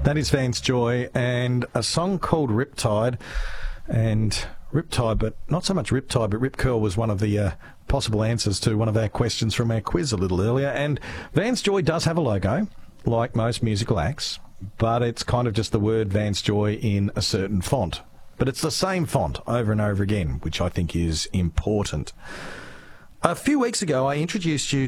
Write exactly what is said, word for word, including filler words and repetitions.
That is Vance Joy and a song called Riptide. And Riptide, but not so much Riptide, but Rip Curl was one of the uh, possible answers to one of our questions from our quiz a little earlier. And Vance Joy does have a logo, like most musical acts, but it's kind of just the word Vance Joy in a certain font. But it's the same font over and over again, which I think is important. A few weeks ago, I introduced you